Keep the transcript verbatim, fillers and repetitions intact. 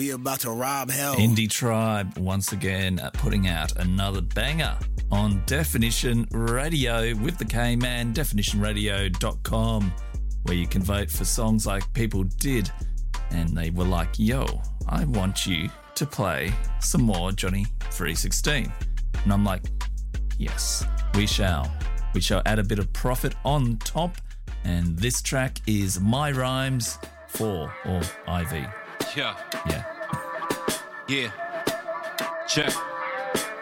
We about to rob hell. Indie Tribe once again putting out another banger on Definition Radio with the K-Man, definition radio dot com, where you can vote for songs like People Did. And they were like, yo, I want you to play some more Johnny three sixteen. And I'm like, yes, we shall. We shall add a bit of profit on top. And this track is My Rhymes four, or I V. Yeah. Yeah. Yeah. Check.